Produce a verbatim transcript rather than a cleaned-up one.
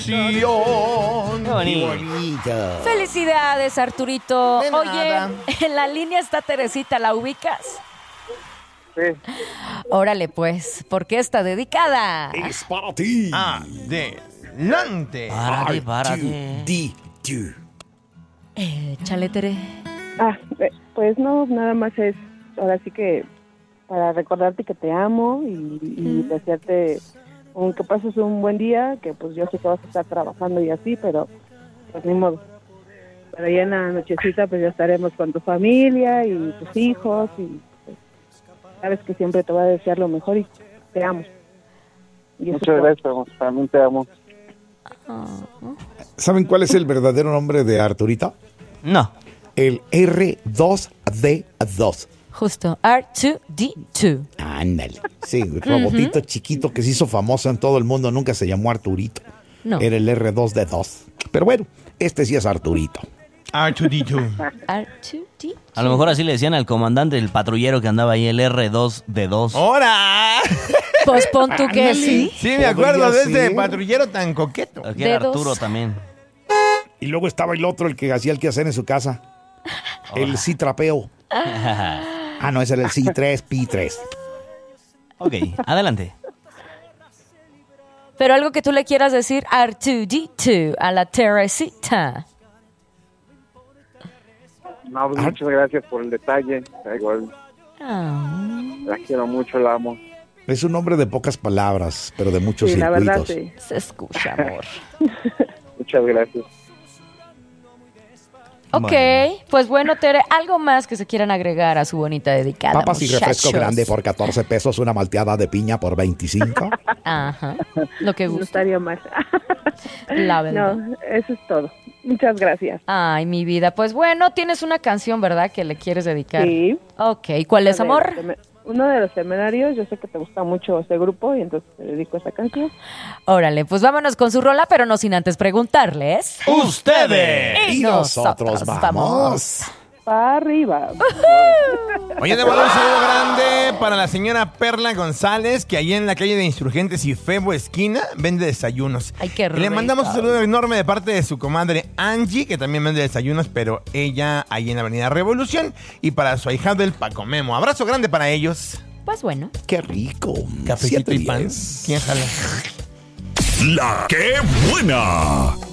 Qué bonito. Felicidades, Arturito. De Oye, nada. en la línea está Teresita, ¿la ubicas? Sí. Órale, pues, ¿por qué está dedicada? Es para ti. Adelante. Párate, párate. Di, tú. Eh, chale, Tere. Ah, eh, pues no, nada más es, ahora sí que para recordarte que te amo y, y desearte un, que pases un buen día, que pues yo sé que vas a estar trabajando y así, pero pues ni modo. Pero ya en la nochecita pues ya estaremos con tu familia y tus hijos y pues, sabes que siempre te voy a desear lo mejor y te amo. Y eso Muchas es todo. gracias, también te amo. ¿Saben cuál es el verdadero nombre de Arturito? No. El R dos D dos. Justo, R dos D dos. Ándale. Sí, el robotito chiquito que se hizo famoso en todo el mundo, nunca se llamó Arturito. No. Era el R dos D dos. Pero bueno, este sí es Arturito. Arturito. R dos D dos. A lo mejor así le decían al comandante del patrullero que andaba ahí, el R dos D dos. ¡Hora! Pues pon tú que Ándale. sí. Sí, me acuerdo Podría de este ser. patrullero tan coqueto. Aquí era Dedos. Arturo también. Y luego estaba el otro, el que hacía el quehacer en su casa. El sí trapeo. Ah, no, ese era el C tres P tres. Ok, adelante. Pero algo que tú le quieras decir R dos D dos a la Teresita. No, pues, muchas gracias por el detalle. Igual, Ah, la quiero mucho, la amo. Es un hombre de pocas palabras, pero de muchos Sí, la verdad, circuitos. sí. se escucha, amor. Muchas gracias. Ok, Bueno. pues bueno, Tere, algo más que se quieran agregar a su bonita dedicada. Papas y refresco muchachos? grande por catorce pesos, una malteada de piña por veinticinco. Ajá, lo que No gusta, estaría mal. la verdad. No, eso es todo. Muchas gracias. Ay, mi vida. Pues bueno, tienes una canción, ¿verdad? Que le quieres dedicar. Sí. Ok, ¿cuál es, Uno de amor? los seme- Uno de los seminarios, yo sé que te gusta mucho este grupo y entonces te dedico a esta canción. Órale, pues vámonos con su rola, pero no sin antes preguntarles. ¡Ustedes! Y nosotros vamos. Para arriba. Oye, de mandar un saludo grande para la señora Perla González, que allí en la calle de Insurgentes y Febo Esquina vende desayunos. Ay, qué Y le rico. mandamos un saludo enorme de parte de su comadre Angie, que también vende desayunos, pero ella ahí en la avenida Revolución, y para su ahijado el Paco Memo. Abrazo grande para ellos. Pues bueno. Qué rico. Cafecito y pan. Siete diez. ¿Quién jala? La que buena.